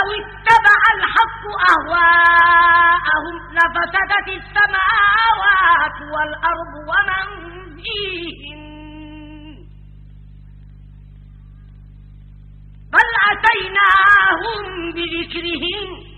ولو اتبع الحق أهواءهم لفسدت السماوات والأرض ومن فيهن بل أتيناهم بذكرهم